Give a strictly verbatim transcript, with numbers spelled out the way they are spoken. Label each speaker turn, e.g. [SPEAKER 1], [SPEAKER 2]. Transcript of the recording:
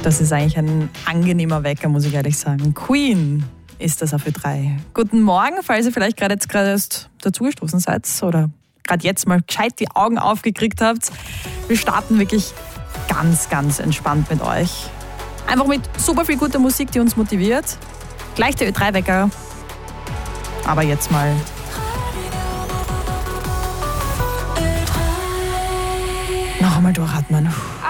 [SPEAKER 1] Das ist eigentlich ein angenehmer Wecker, muss ich ehrlich sagen. Queen ist das auf Ö drei. Guten Morgen, falls ihr vielleicht gerade jetzt gerade erst dazugestoßen seid oder gerade jetzt mal gescheit die Augen aufgekriegt habt. Wir starten wirklich ganz, ganz entspannt mit euch. Einfach mit super viel guter Musik, die uns motiviert. Gleich der Ö drei Wecker. Aber jetzt mal noch einmal durchatmen.